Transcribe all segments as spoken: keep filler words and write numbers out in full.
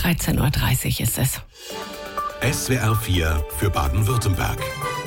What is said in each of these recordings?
dreizehn Uhr dreißig ist es. S W R vier für Baden-Württemberg.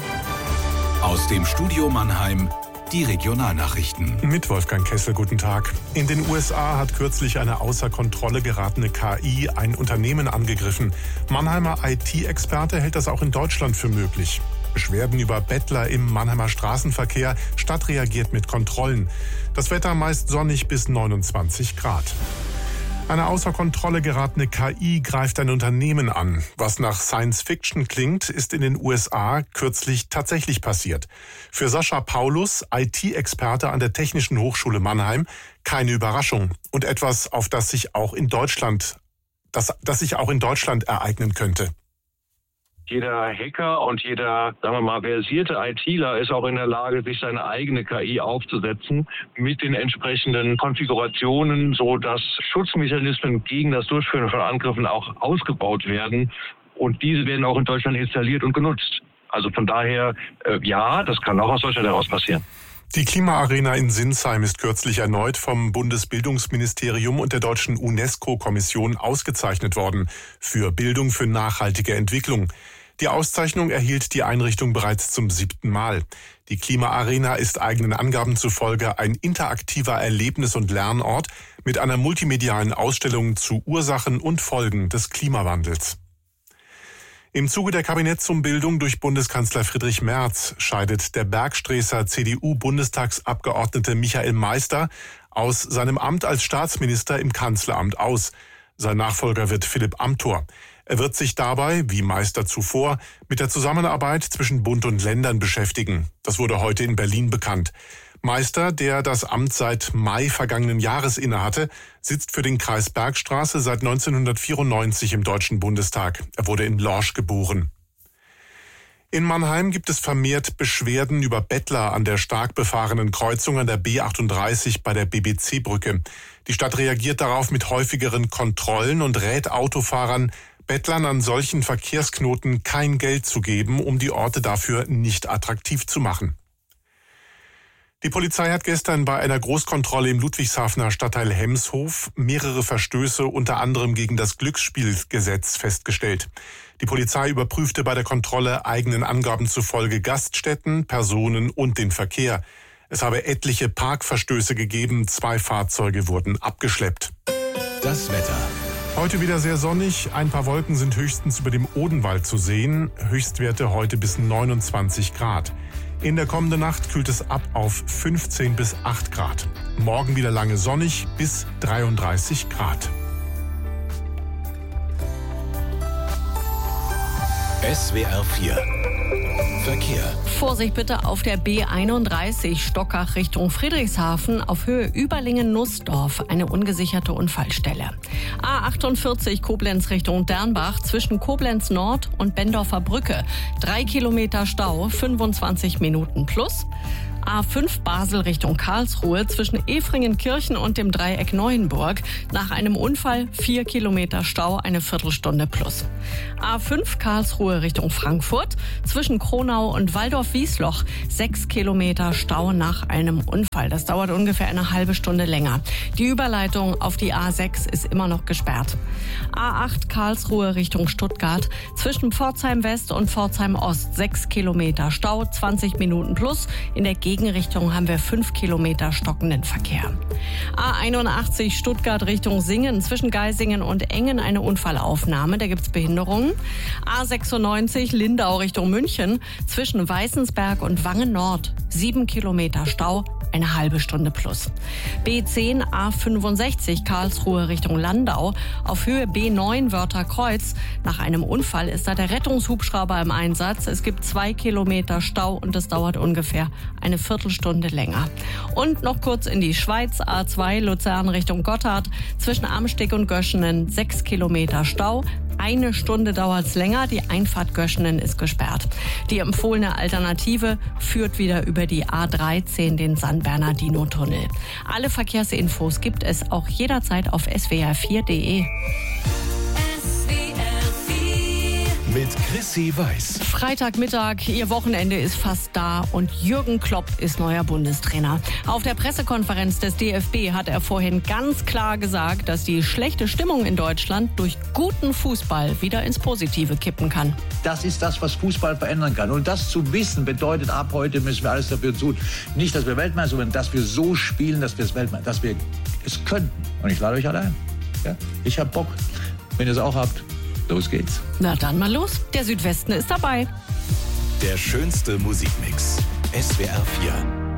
Aus dem Studio Mannheim die Regionalnachrichten. Mit Wolfgang Kessel, guten Tag. In den U S A hat kürzlich eine außer Kontrolle geratene K I ein Unternehmen angegriffen. Mannheimer I T-Experte hält das auch in Deutschland für möglich. Beschwerden über Bettler im Mannheimer Straßenverkehr. Stadt reagiert mit Kontrollen. Das Wetter meist sonnig bis neunundzwanzig Grad. Eine außer Kontrolle geratene K I greift ein Unternehmen an. Was nach Science Fiction klingt, ist in den U S A kürzlich tatsächlich passiert. Für Sascha Paulus, I T-Experte an der Technischen Hochschule Mannheim, keine Überraschung und etwas, auf das sich auch in Deutschland, das, das sich auch in Deutschland ereignen könnte. Jeder Hacker und jeder, sagen wir mal, versierte ITler ist auch in der Lage, sich seine eigene K I aufzusetzen mit den entsprechenden Konfigurationen, so dass Schutzmechanismen gegen das Durchführen von Angriffen auch ausgebaut werden. Und diese werden auch in Deutschland installiert und genutzt. Also von daher, äh, ja, das kann auch aus Deutschland heraus passieren. Die Klimaarena in Sinsheim ist kürzlich erneut vom Bundesbildungsministerium und der deutschen UNESCO-Kommission ausgezeichnet worden für Bildung für nachhaltige Entwicklung. Die Auszeichnung erhielt die Einrichtung bereits zum siebten Mal. Die Klimaarena ist eigenen Angaben zufolge ein interaktiver Erlebnis- und Lernort mit einer multimedialen Ausstellung zu Ursachen und Folgen des Klimawandels. Im Zuge der Kabinettsumbildung durch Bundeskanzler Friedrich Merz scheidet der Bergstreßer C D U-Bundestagsabgeordnete Michael Meister aus seinem Amt als Staatsminister im Kanzleramt aus. Sein Nachfolger wird Philipp Amthor. Er wird sich dabei, wie Meister zuvor, mit der Zusammenarbeit zwischen Bund und Ländern beschäftigen. Das wurde heute in Berlin bekannt. Meister, der das Amt seit Mai vergangenen Jahres innehatte, sitzt für den Kreis Bergstraße seit neunzehnhundertvierundneunzig im Deutschen Bundestag. Er wurde in Lorsch geboren. In Mannheim gibt es vermehrt Beschwerden über Bettler an der stark befahrenen Kreuzung an der B achtunddreißig bei der B B C-Brücke. Die Stadt reagiert darauf mit häufigeren Kontrollen und rät Autofahrern, Bettlern an solchen Verkehrsknoten kein Geld zu geben, um die Orte dafür nicht attraktiv zu machen. Die Polizei hat gestern bei einer Großkontrolle im Ludwigshafener Stadtteil Hemshof mehrere Verstöße unter anderem gegen das Glücksspielgesetz festgestellt. Die Polizei überprüfte bei der Kontrolle eigenen Angaben zufolge Gaststätten, Personen und den Verkehr. Es habe etliche Parkverstöße gegeben, zwei Fahrzeuge wurden abgeschleppt. Das Wetter. Heute wieder sehr sonnig, ein paar Wolken sind höchstens über dem Odenwald zu sehen, Höchstwerte heute bis neunundzwanzig Grad. In der kommenden Nacht kühlt es ab auf fünfzehn bis acht Grad. Morgen wieder lange sonnig bis dreiunddreißig Grad. S W R vier Verkehr. Vorsicht bitte auf der B einunddreißig Stockach Richtung Friedrichshafen auf Höhe Überlingen-Nussdorf, eine ungesicherte Unfallstelle. A achtundvierzig Koblenz Richtung Dernbach zwischen Koblenz Nord und Bendorfer Brücke. Drei Kilometer Stau, fünfundzwanzig Minuten plus. A fünf Basel Richtung Karlsruhe zwischen Efringenkirchen und dem Dreieck Neuenburg. Nach einem Unfall vier Kilometer Stau, eine Viertelstunde plus. A fünf Karlsruhe Richtung Frankfurt zwischen Kronau und Waldorf-Wiesloch. Sechs Kilometer Stau nach einem Unfall. Das dauert ungefähr eine halbe Stunde länger. Die Überleitung auf die A sechs ist immer noch gesperrt. A acht Karlsruhe Richtung Stuttgart zwischen Pforzheim West und Pforzheim Ost. Sechs Kilometer Stau, zwanzig Minuten plus. In der Gegenrichtung haben wir fünf Kilometer stockenden Verkehr. A einundachtzig Stuttgart Richtung Singen zwischen Geisingen und Engen eine Unfallaufnahme, da gibt's Behinderungen. A sechsundneunzig Lindau Richtung München zwischen Weißensberg und Wangen Nord sieben Kilometer Stau, eine halbe Stunde plus. B zehn A fünfundsechzig Karlsruhe Richtung Landau auf Höhe B neun Wörtherkreuz. Nach einem Unfall ist da der Rettungshubschrauber im Einsatz. Es gibt zwei Kilometer Stau und es dauert ungefähr eine Viertelstunde länger. Und noch kurz in die Schweiz, A zwei Luzern Richtung Gotthard zwischen Amsteg und Göschenen sechs Kilometer Stau. Eine Stunde dauert's länger, die Einfahrt Göschenen ist gesperrt. Die empfohlene Alternative führt wieder über die A dreizehn, den San Bernardino-Tunnel. Alle Verkehrsinfos gibt es auch jederzeit auf S W R vier Punkt de. mit Chrissy Weiß. Freitagmittag, Ihr Wochenende ist fast da und Jürgen Klopp ist neuer Bundestrainer. Auf der Pressekonferenz des D F B hat er vorhin ganz klar gesagt, dass die schlechte Stimmung in Deutschland durch guten Fußball wieder ins Positive kippen kann. Das ist das, was Fußball verändern kann. Und das zu wissen bedeutet, ab heute müssen wir alles dafür tun. Nicht, dass wir Weltmeister, sondern dass wir so spielen, dass wir es Weltmeister, dass wir es können. Und ich lade euch alle ein. Ja? Ich hab Bock. Wenn ihr es auch habt, los geht's. Na dann mal los. Der Südwesten ist dabei. Der schönste Musikmix. S W R vier.